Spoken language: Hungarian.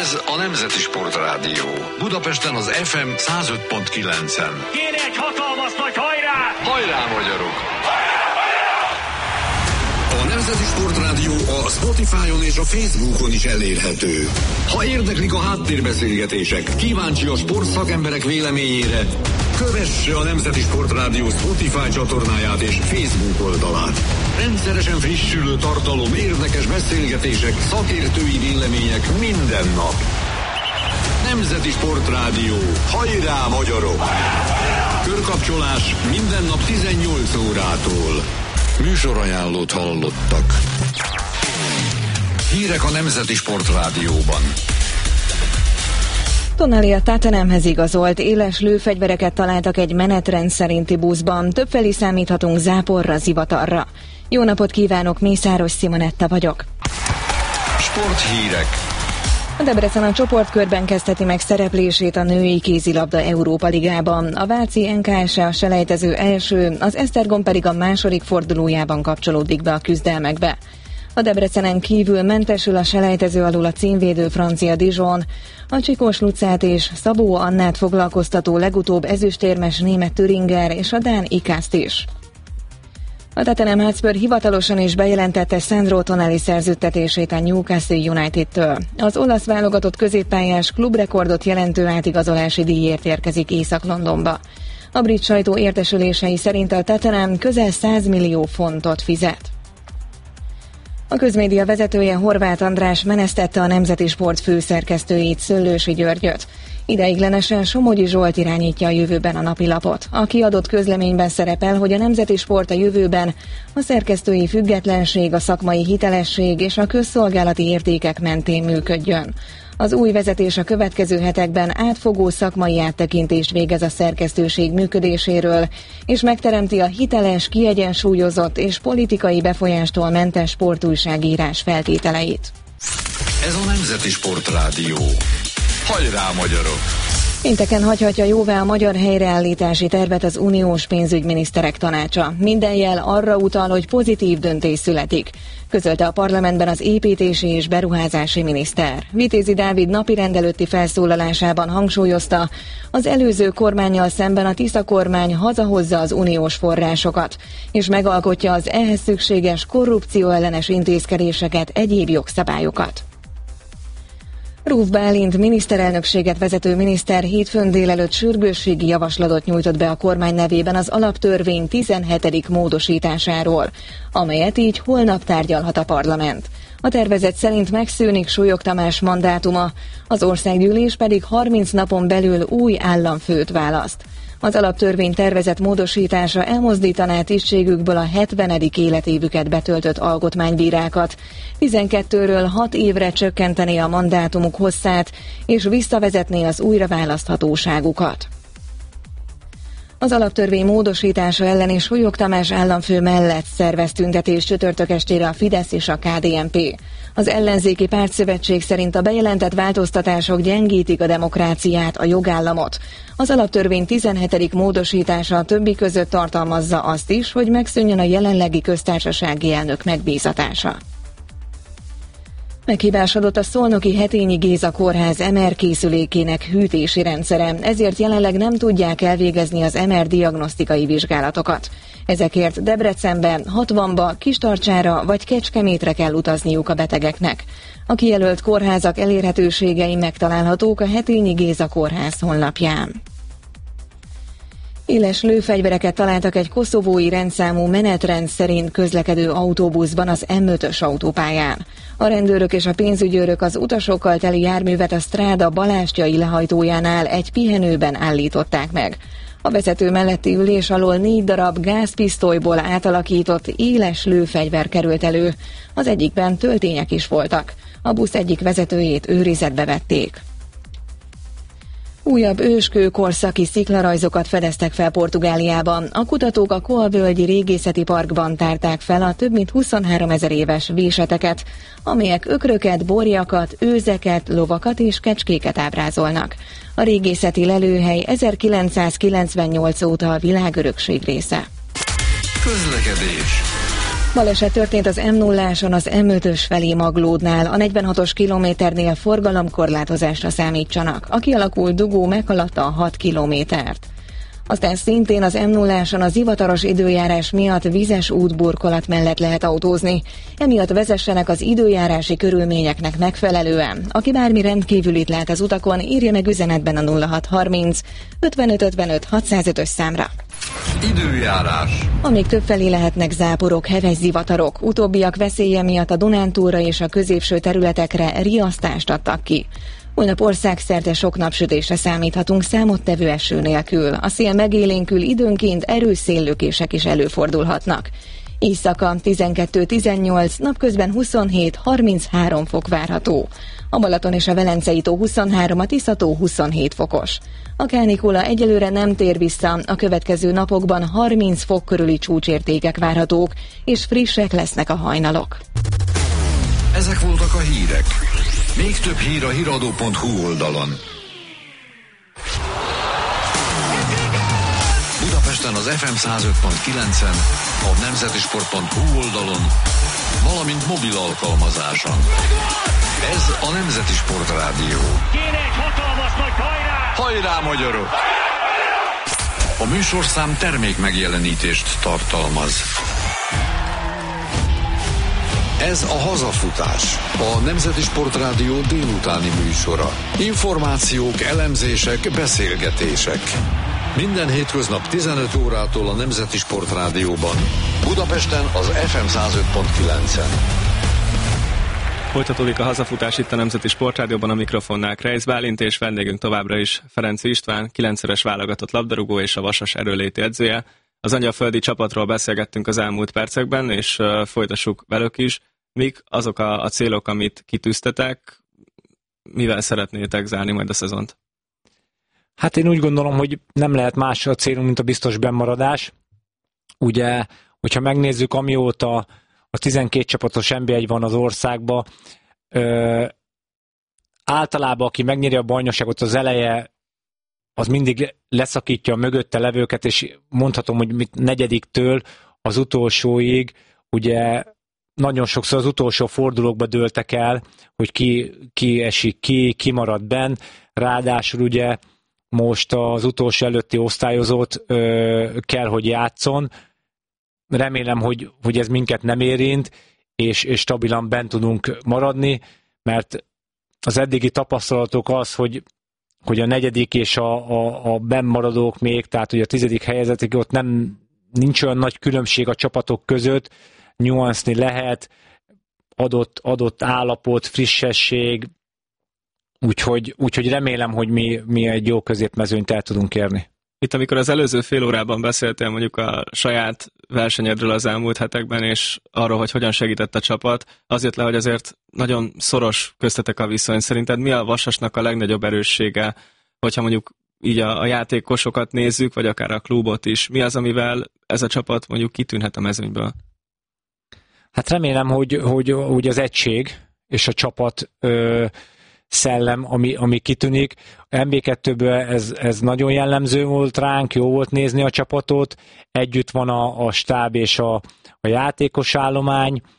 Ez a Nemzeti Sportrádió. Budapesten az FM 105.9-en. Kéne egy hatalmas nagy hajrá! Hajrá, magyarok! A Nemzeti Sportrádió a Spotify-on és a Facebookon is elérhető. Ha érdeklik a háttérbeszélgetések, kíváncsi a sportszakemberek véleményére, kövesse a Nemzeti Sportrádió Spotify csatornáját és Facebook oldalát. Rendszeresen frissülő tartalom, érdekes beszélgetések, szakértői vélemények minden nap. Nemzeti Sportrádió. Hajrá, magyarok! Körkapcsolás minden nap 18 órától. Műsorajánlót hallottak. Hírek a Nemzeti Sportrádióban. Tonali a Tottenhamhez igazolt, éles lőfegyvereket találtak egy menetrend szerinti buszban. Többfelé számíthatunk záporra, zivatarra. Jó napot kívánok, Mészáros Simonetta vagyok. Sporthírek. A Debrecen a csoportkörben kezdheti meg szereplését a női kézilabda Európa Ligában. A váci NKS a selejtező első, az Esztergom pedig a második fordulójában kapcsolódik be a küzdelmekbe. A Debrecenen kívül mentesül a selejtező alul a címvédő francia Dijon, a Csikós Lucát és Szabó Annát foglalkoztató legutóbb ezüstérmes német Thüringer és a dán Ikászt is. A Tottenham Hotspur hivatalosan is bejelentette Sandro Tonali szerződtetését a Newcastle United-től. Az olasz válogatott középpályás klubrekordot jelentő átigazolási díjért érkezik Észak-Londonba. A brit sajtó értesülései szerint a Tottenham közel 100 millió fontot fizet. A közmédia vezetője Horváth András menesztette a Nemzeti Sport főszerkesztőjét, Szöllősi Györgyöt. Ideiglenesen Somogyi Zsolt irányítja a jövőben a napilapot. A kiadott közleményben szerepel, hogy a Nemzeti Sport a jövőben a szerkesztői függetlenség, a szakmai hitelesség és a közszolgálati értékek mentén működjön. Az új vezetés a következő hetekben átfogó szakmai áttekintést végez a szerkesztőség működéséről, és megteremti a hiteles, kiegyensúlyozott és politikai befolyástól mentes sportújságírás feltételeit. Ez a Nemzeti Sportrádió. Hajrá, magyarok! Pénteken hagyhatja jóvá a magyar helyreállítási tervet az uniós pénzügyminiszterek tanácsa. Minden jel arra utal, hogy pozitív döntés születik, közölte a parlamentben az építési és beruházási miniszter. Vitézi Dávid napirend előtti felszólalásában hangsúlyozta, az előző kormánnyal szemben a Tisza kormány hazahozza az uniós forrásokat, és megalkotja az ehhez szükséges korrupcióellenes intézkedéseket, egyéb jogszabályokat. Rúf Bálint miniszterelnökséget vezető miniszter hétfőn délelőtt sürgősségi javaslatot nyújtott be a kormány nevében az alaptörvény 17. módosításáról, amelyet így holnap tárgyalhat a parlament. A tervezet szerint megszűnik Súlyog Tamás mandátuma, az országgyűlés pedig 30 napon belül új államfőt választ. Az alaptörvény tervezett módosítása elmozdítaná tisztségükből a 70. életévüket betöltött alkotmánybírákat, 12-ről 6 évre csökkentené a mandátumuk hosszát, és visszavezetné az újraválaszthatóságukat. Az alaptörvény módosítása ellen és Súlyog Tamás államfő mellett szervez tüntetést csütörtök estére a Fidesz és a KDNP. Az ellenzéki pártszövetség szerint a bejelentett változtatások gyengítik a demokráciát, a jogállamot. Az alaptörvény 17. módosítása a többi között tartalmazza azt is, hogy megszűnjön a jelenlegi köztársasági elnök megbízatása. Meghibásodott a szolnoki Hetényi Géza kórház MR készülékének hűtési rendszere, ezért jelenleg nem tudják elvégezni az MR diagnosztikai vizsgálatokat. Ezekért Debrecenbe, Hatvanba, Kistarcsára vagy Kecskemétre kell utazniuk a betegeknek. A kijelölt kórházak elérhetőségei megtalálhatók a Hetényi Géza kórház honlapján. Éles lőfegyvereket találtak egy koszovói rendszámú menetrend szerint közlekedő autóbuszban az M5-ös autópályán. A rendőrök és a pénzügyőrök az utasokkal teli járművet a Stráda Balástjai lehajtójánál egy pihenőben állították meg. A vezető melletti ülés alól 4 darab gázpisztolyból átalakított éles lőfegyver került elő. Az egyikben töltények is voltak. A busz egyik vezetőjét őrizetbe vették. Újabb őskőkorszaki sziklarajzokat fedeztek fel Portugáliában. A kutatók a Coa-völgyi régészeti parkban tárták fel a több mint 23 000 éves véseteket, amelyek ökröket, borjakat, őzeket, lovakat és kecskéket ábrázolnak. A régészeti lelőhely 1998 óta a világörökség része. Közlekedés. Baleset történt az M0-áson az M5-ös felé Maglódnál. A 46-os kilométernél forgalomkorlátozásra számítsanak. A kialakult dugó meghaladta a 6 kilométert. Aztán szintén az M0-áson a zivataros időjárás miatt vizes útburkolat mellett lehet autózni. Emiatt vezessenek az időjárási körülményeknek megfelelően. Aki bármi rendkívülit lát az utakon, írja meg üzenetben a 0630 55 55 605-ös számra. Időjárás. Amíg többfelé lehetnek záporok, heves zivatarok, utóbbiak veszélye miatt a Dunántúlra és a középső területekre riasztást adtak ki. Holnap országszerte sok napsütésre számíthatunk számottevő eső nélkül. A szél megélénkül, időnként erős széllökések is előfordulhatnak. Éjszaka 12-18, napközben 27-33 fok várható. A Balaton és a Velencei tó 23, a Tisza tó 27 fokos. A kánikula egyelőre nem tér vissza, a következő napokban 30 fok körüli csúcsértékek várhatók, és frissek lesznek a hajnalok. Ezek voltak a hírek. Még több hír a hiradó.hu oldalon. Budapesten az FM 105.9-en, a nemzetisport.hu oldalon, valamint mobil alkalmazáson. Ez a Nemzeti Sport Rádió. Kéne egy hatalmas nagy hajrá! Hajrá, magyarok! A műsorszám termék megjelenítést tartalmaz. Ez a Hazafutás, a Nemzeti Sport Rádió délutáni műsora. Információk, elemzések, beszélgetések. Minden hétköznap 15 órától a Nemzeti Sport Rádióban. Budapesten az FM 105.9-en. Folytatódik a Hazafutás itt a Nemzeti Sportrádióban, a mikrofonnál Kreisz Bálint, és vendégünk továbbra is Ferenc István, 9-szeres válogatott labdarúgó és a Vasas erőléti edzője. Az angyalföldi csapatról beszélgettünk az elmúlt percekben, és folytassuk velük is. Mik azok a célok, amit kitűztetek, mivel szeretnétek zárni majd a szezont? Hát én úgy gondolom, hogy nem lehet más a célunk, mint a biztos bennmaradás. Ugye, hogyha megnézzük, amióta a 12 csapatos NB1 van az országban, általában aki megnyeri a bajnokságot, az eleje az mindig leszakítja a mögötte levőket, és mondhatom, hogy negyediktől az utolsóig, ugye nagyon sokszor az utolsó fordulókba dőltek el, hogy ki esik ki marad benn, ráadásul ugye most az utolsó előtti osztályozót kell, hogy játszon. Remélem, hogy ez minket nem érint, és stabilan bent tudunk maradni, mert az eddigi tapasztalatok az, hogy a negyedik és a bennmaradók még, tehát hogy a 10. helyezettig ott nincs olyan nagy különbség a csapatok között, nyuanszni lehet, adott állapot, frissesség, úgyhogy remélem, hogy mi egy jó középmezőnyt el tudunk érni. Itt, amikor az előző fél órában beszéltél mondjuk a saját versenyedről az elmúlt hetekben, és arról, hogy hogyan segített a csapat, az jött le, hogy azért nagyon szoros köztetek a viszony. Szerinted mi a Vasasnak a legnagyobb erőssége, hogyha mondjuk így a játékosokat nézzük, vagy akár a klubot is? Mi az, amivel ez a csapat mondjuk kitűnhet a mezőnyből? Hát remélem, hogy az egység és a csapat szellem, ami kitűnik. MB2-ből ez nagyon jellemző volt ránk, jó volt nézni a csapatot, együtt van a stáb és a játékos állomány,